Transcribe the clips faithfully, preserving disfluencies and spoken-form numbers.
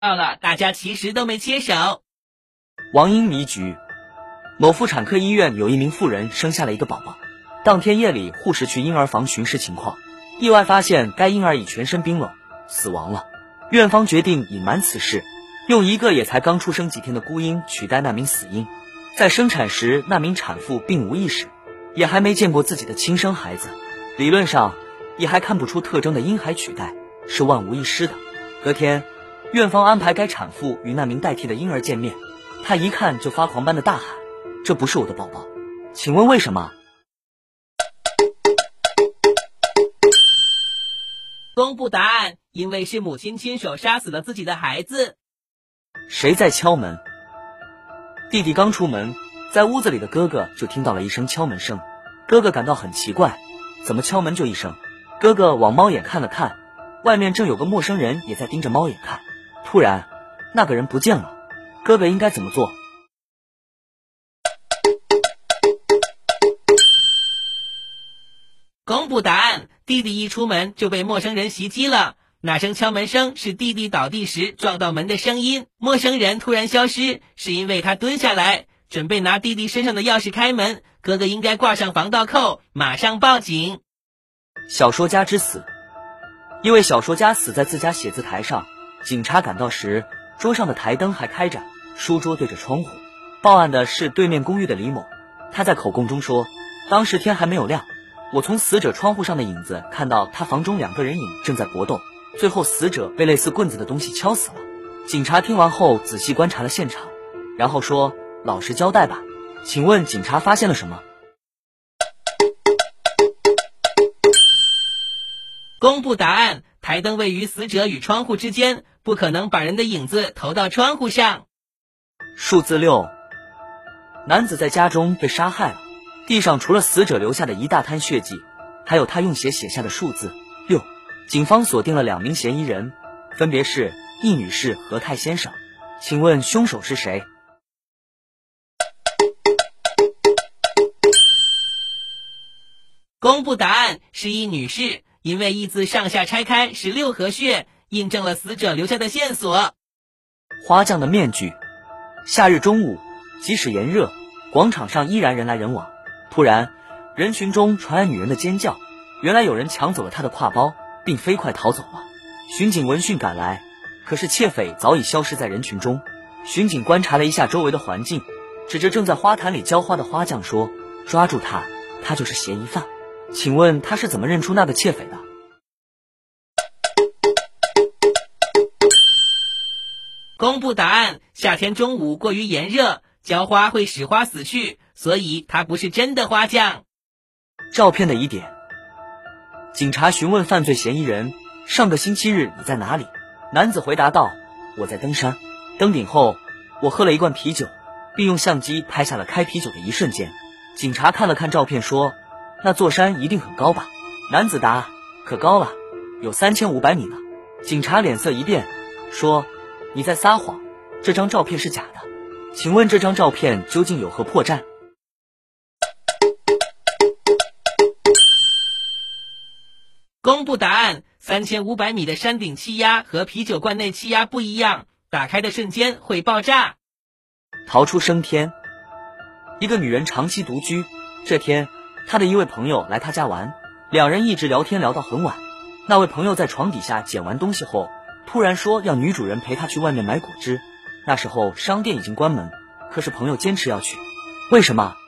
到了，大家其实都没切手。 王英迷局。某妇产科医院有一名妇人生下了一个宝宝，当天夜里护士去婴儿房巡视情况，意外发现该婴儿已全身冰冷，死亡了。院方决定隐瞒此事，用一个也才刚出生几天的孤婴取代那名死婴。在生产时，那名产妇并无意识，也还没见过自己的亲生孩子，理论上也还看不出特征的婴孩取代是万无一失的。隔天，院方安排该产妇与那名代替的婴儿见面，她一看就发狂般的大喊：“这不是我的宝宝，请问为什么？” 公布答案，因为是母亲亲手杀死了自己的孩子。 谁在敲门？弟弟刚出门，在屋子里的哥哥就听到了一声敲门声，哥哥感到很奇怪，怎么敲门就一声？哥哥往猫眼看了看，外面正有个陌生人也在盯着猫眼看。突然，那个人不见了，哥哥应该怎么做？ 公布答案，弟弟一出门就被陌生人袭击了。那声敲门声是弟弟倒地时撞到门的声音，陌生人突然消失，是因为他蹲下来准备拿弟弟身上的钥匙开门，哥哥应该挂上防盗扣，马上报警。 小说家之死。一位小说家死在自家写字台上，警察赶到时，桌上的台灯还开着，书桌对着窗户。报案的是对面公寓的李某，他在口供中说，当时天还没有亮，我从死者窗户上的影子看到他房中两个人影正在搏斗，最后死者被类似棍子的东西敲死了。警察听完后仔细观察了现场，然后说，老实交代吧，请问警察发现了什么？ 公布答案，台灯位于死者与窗户之间，不可能把人的影子投到窗户上。 数字六。男子在家中被杀害了，地上除了死者留下的一大滩血迹，还有他用血写下的数字六。警方锁定了两名嫌疑人，分别是易女士和泰先生，请问凶手是谁？ 公布答案，是易女士，因为易字上下拆开是六合穴，印证了死者留下的线索。 花匠的面具。夏日中午，即使炎热，广场上依然人来人往。突然，人群中传来女人的尖叫，原来有人抢走了她的挎包，并飞快逃走了。巡警闻讯赶来，可是窃匪早已消失在人群中。巡警观察了一下周围的环境，指着正在花坛里浇花的花匠说，抓住他，他就是嫌疑犯。请问他是怎么认出那个窃匪的？ 公布答案，夏天中午过于炎热，浇花会使花死去，所以他不是真的花匠。 照片的疑点。警察询问犯罪嫌疑人，上个星期日你在哪里？男子回答道，我在登山，登顶后我喝了一罐啤酒，并用相机拍下了开啤酒的一瞬间。警察看了看照片说，那座山一定很高吧？男子答，可高了，有三千五百米呢。警察脸色一变，说，你在撒谎，这张照片是假的，请问这张照片究竟有何破绽？ 公布答案，三千五百米的山顶气压和啤酒罐内气压不一样，打开的瞬间会爆炸。 逃出升天。一个女人长期独居，这天她的一位朋友来她家玩，两人一直聊天聊到很晚。那位朋友在床底下捡完东西后，突然说要女主人陪她去外面买果汁。那时候商店已经关门，可是朋友坚持要去，为什么？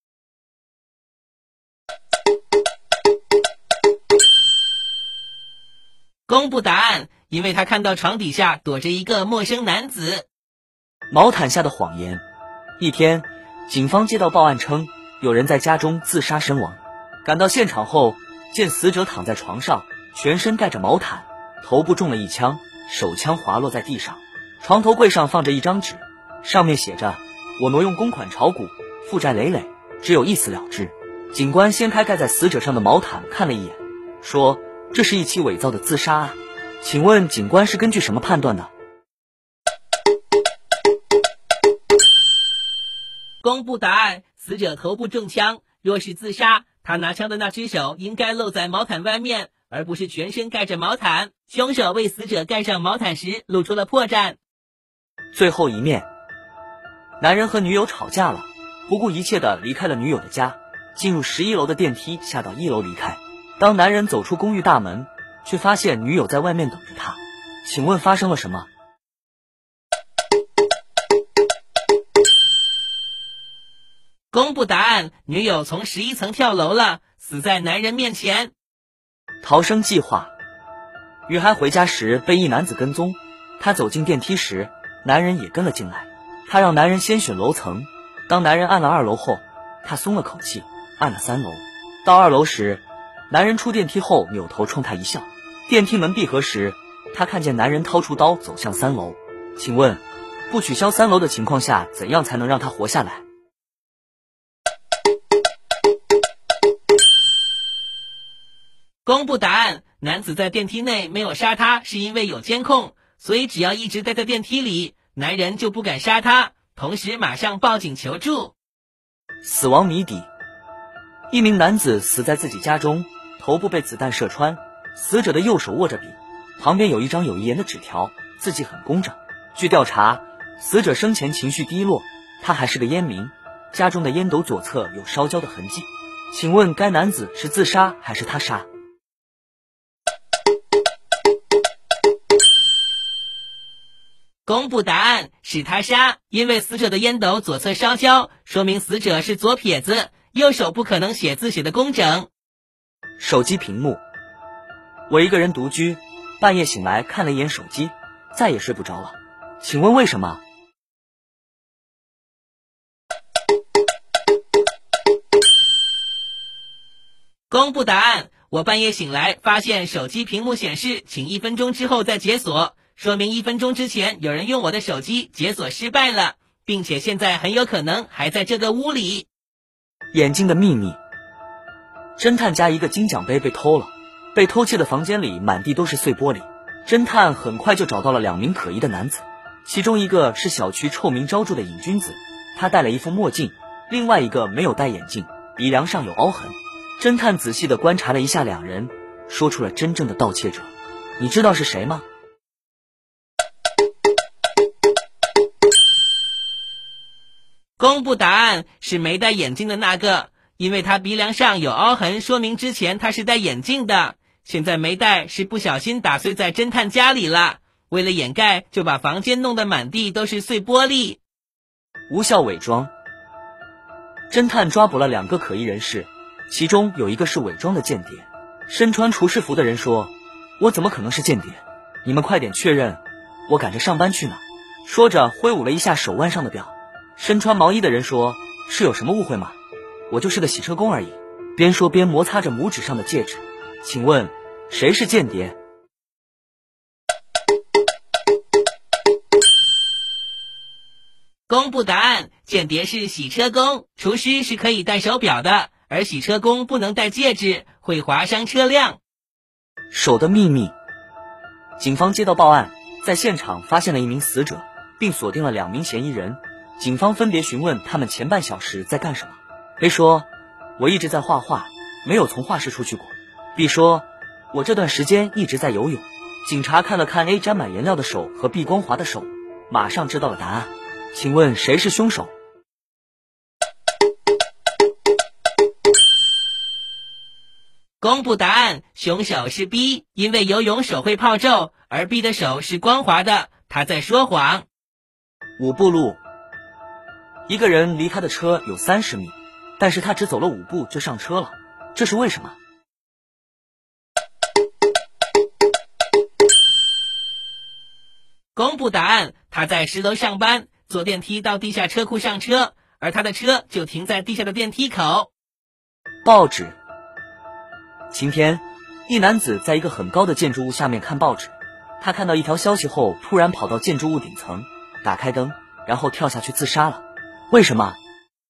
公布答案，因为他看到床底下躲着一个陌生男子。 毛毯下的谎言。一天，警方接到报案称有人在家中自杀身亡，赶到现场后，见死者躺在床上，全身盖着毛毯，头部中了一枪，手枪滑落在地上。床头柜上放着一张纸，上面写着，我挪用公款炒股，负债累累，只有一死了之。警官掀开盖在死者上的毛毯看了一眼，说，这是一起伪造的自杀案，请问警官是根据什么判断的？ 公布答案，死者头部中枪，若是自杀，他拿枪的那只手应该露在毛毯外面，而不是全身盖着毛毯。凶手为死者盖上毛毯时露出了破绽。 最后一面，男人和女友吵架了，不顾一切的离开了女友的家，进入十一楼的电梯，下到一楼离开。当男人走出公寓大门，却发现女友在外面等着他。请问发生了什么？ 公布答案，女友从十一层跳楼了，死在男人面前。 逃生计划。女孩回家时被一男子跟踪，她走进电梯时，男人也跟了进来。她让男人先选楼层，当男人按了二楼后，她松了口气，按了三楼。到二楼时，男人出电梯后扭头冲她一笑。电梯门闭合时，她看见男人掏出刀走向三楼。请问，不取消三楼的情况下，怎样才能让他活下来？ 公布答案，男子在电梯内没有杀他，是因为有监控，所以只要一直待在电梯里，男人就不敢杀他，同时马上报警求助。 死亡谜底。一名男子死在自己家中，头部被子弹射穿，死者的右手握着笔，旁边有一张有遗言的纸条，字迹很工整。据调查，死者生前情绪低落，他还是个烟民，家中的烟斗左侧有烧焦的痕迹。请问该男子是自杀还是他杀？ 公布答案，是他杀，因为死者的烟斗左侧烧焦，说明死者是左撇子，右手不可能写字写得工整。 手机屏幕。我一个人独居，半夜醒来看了一眼手机，再也睡不着了。请问为什么？ 公布答案，我半夜醒来发现手机屏幕显示请一分钟之后再解锁，说明一分钟之前有人用我的手机解锁失败了，并且现在很有可能还在这个屋里。 眼睛的秘密。侦探家一个金奖杯被偷了，被偷窃的房间里满地都是碎玻璃。侦探很快就找到了两名可疑的男子，其中一个是小区臭名昭著的瘾君子，他戴了一副墨镜，另外一个没有戴眼镜，鼻梁上有凹痕。侦探仔细地观察了一下两人，说出了真正的盗窃者。你知道是谁吗？ 公布答案，是没戴眼镜的那个，因为他鼻梁上有凹痕，说明之前他是戴眼镜的，现在没戴是不小心打碎在侦探家里了，为了掩盖就把房间弄得满地都是碎玻璃。 无效伪装。侦探抓捕了两个可疑人士，其中有一个是伪装的间谍。身穿厨师服的人说，我怎么可能是间谍？你们快点确认，我赶着上班去呢。说着挥舞了一下手腕上的表。身穿毛衣的人说，是有什么误会吗？我就是个洗车工而已。边说边摩擦着拇指上的戒指。请问谁是间谍？ 公布答案，间谍是洗车工，厨师是可以戴手表的，而洗车工不能戴戒指，会划伤车辆。 手的秘密。警方接到报案，在现场发现了一名死者，并锁定了两名嫌疑人。警方分别询问他们前半小时在干什么。A 说，我一直在画画，没有从画室出去过。B 说，我这段时间一直在游泳。警察看了看 A 沾满颜料的手和 B 光滑的手，马上知道了答案。请问谁是凶手？ 公布答案，凶手是 B， 因为游泳手会泡皱，而 B 的手是光滑的，他在说谎。 五步路。一个人离他的车有三十米，但是他只走了五步就上车了，这是为什么？ 公布答案，他在十楼上班，坐电梯到地下车库上车，而他的车就停在地下的电梯口。 报纸。晴天，一男子在一个很高的建筑物下面看报纸，他看到一条消息后，突然跑到建筑物顶层，打开灯，然后跳下去自杀了。为什么？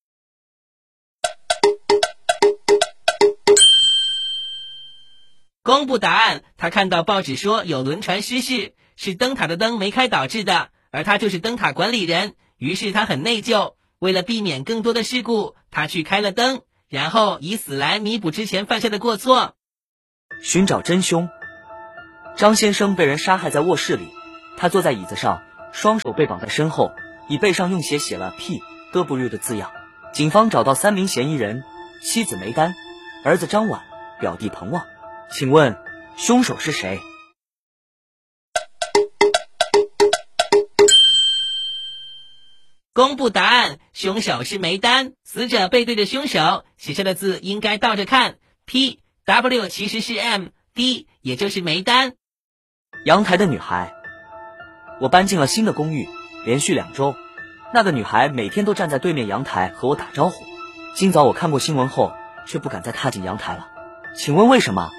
公布答案，他看到报纸说有轮船失事，是灯塔的灯没开导致的，而他就是灯塔管理人，于是他很内疚，为了避免更多的事故，他去开了灯，然后以死来弥补之前犯下的过错。 寻找真凶。张先生被人杀害在卧室里，他坐在椅子上， 双手被绑在身后，椅背上用血写了 P W 的字样。警方找到三名嫌疑人：妻子梅丹、儿子张婉、表弟彭旺。请问凶手是谁？ 公布答案，凶手是梅丹。死者背对着凶手，写下的字应该倒着看。P W 其实是 M，D 也就是梅丹。 阳台的女孩。我搬进了新的公寓，连续两周，那个女孩每天都站在对面阳台和我打招呼。今早我看过新闻后，却不敢再踏进阳台了。请问为什么？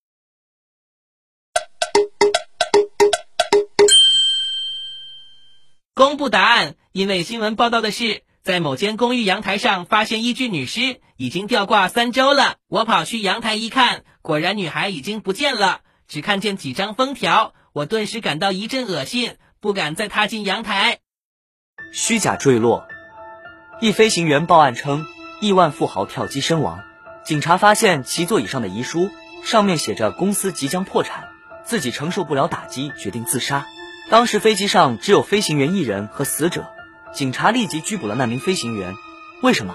公布答案，因为新闻报道的是，在某间公寓阳台上发现一具女尸，已经吊挂三周了。我跑去阳台一看，果然女孩已经不见了，只看见几张封条，我顿时感到一阵恶心，不敢再踏进阳台。 虚假坠落。一飞行员报案称，亿万富豪跳机身亡。警察发现其座椅上的遗书，上面写着公司即将破产，自己承受不了打击，决定自杀。当时飞机上只有飞行员一人和死者，警察立即拘捕了那名飞行员。为什么？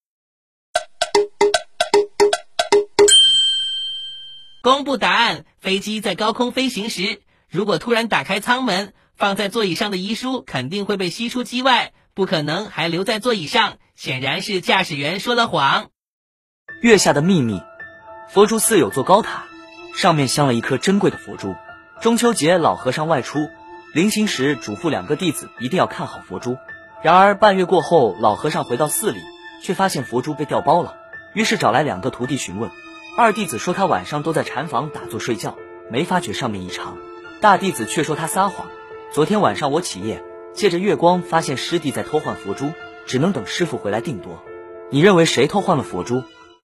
公布答案，飞机在高空飞行时，如果突然打开舱门，放在座椅上的遗书肯定会被吸出机外，不可能还留在座椅上，显然是驾驶员说了谎。 月下的秘密。佛珠寺有座高塔，上面镶了一颗珍贵的佛珠。中秋节老和尚外出临行时嘱咐两个弟子一定要看好佛珠。然而半月过后，老和尚回到寺里，却发现佛珠被调包了，于是找来两个徒弟询问。二弟子说他晚上都在禅房打坐睡觉，没发觉上面异常。大弟子却说他撒谎，昨天晚上我起夜，借着月光发现师弟在偷换佛珠，只能等师傅回来定夺。你认为谁偷换了佛珠？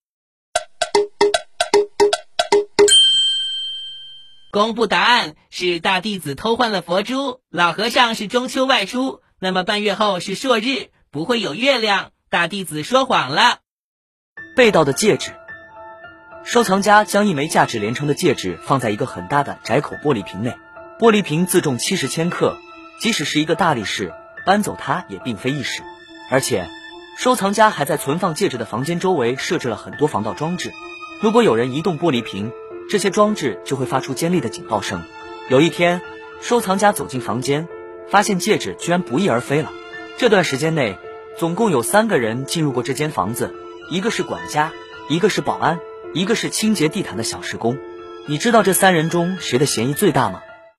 公布答案，是大弟子偷换了佛珠。老和尚是中秋外出，那么半月后是朔日，不会有月亮，大弟子说谎了。 被盗的戒指。收藏家将一枚价值连城的戒指放在一个很大的窄口玻璃瓶内，玻璃瓶自重七十千克，即使是一个大力士搬走它也并非易事。而且收藏家还在存放戒指的房间周围设置了很多防盗装置，如果有人移动玻璃瓶，这些装置就会发出尖利的警报声。有一天，收藏家走进房间，发现戒指居然不翼而飞了。这段时间内，总共有三个人进入过这间房子，一个是管家，一个是保安，一个是清洁地毯的小时工。你知道这三人中谁的嫌疑最大吗？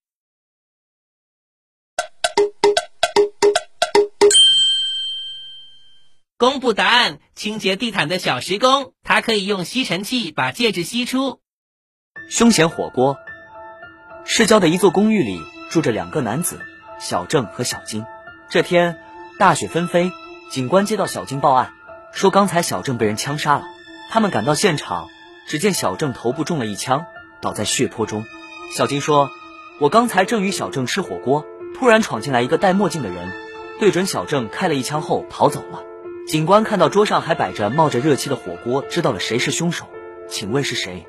公布答案，清洁地毯的小时工，他可以用吸尘器把戒指吸出。 凶嫌火锅。市郊的一座公寓里住着两个男子，小郑和小金。这天大雪纷飞，警官接到小金报案，说刚才小郑被人枪杀了。他们赶到现场，只见小郑头部中了一枪，倒在血泊中。小金说，我刚才正与小郑吃火锅，突然闯进来一个戴墨镜的人，对准小郑开了一枪后逃走了。警官看到桌上还摆着冒着热气的火锅，知道了谁是凶手。请问是谁？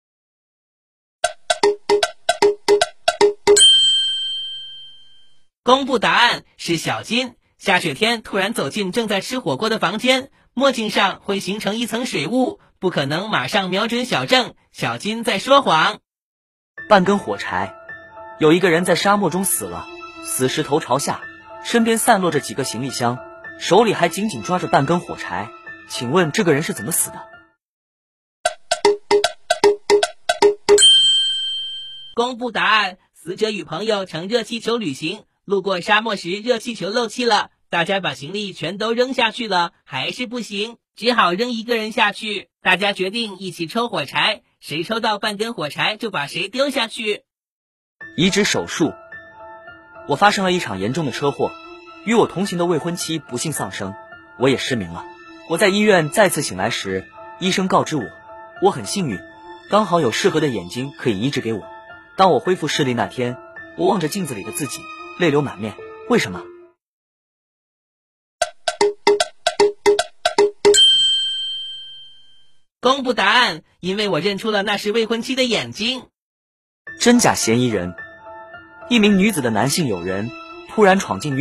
公布答案，是小金。下雪天突然走进正在吃火锅的房间，墨镜上会形成一层水雾，不可能马上瞄准小郑。小金在说谎。 半根火柴。有一个人在沙漠中死了，死时头朝下，身边散落着几个行李箱，手里还紧紧抓着半根火柴。请问这个人是怎么死的？ 公布答案，死者与朋友乘热气球旅行，路过沙漠时热气球漏气了，大家把行李全都扔下去了，还是不行，只好扔一个人下去。大家决定一起抽火柴，谁抽到半根火柴就把谁丢下去。 移植手术。我发生了一场严重的车祸，与我同行的未婚妻不幸丧生，我也失明了。我在医院再次醒来时，医生告知我，我很幸运，刚好有适合的眼睛可以移植给我。当我恢复视力那天，我望着镜子里的自己，泪流满面。为什么？ 公布答案，因为我认出了那是未婚妻的眼睛。 真假嫌疑人。一名女子的男性友人突然闯进女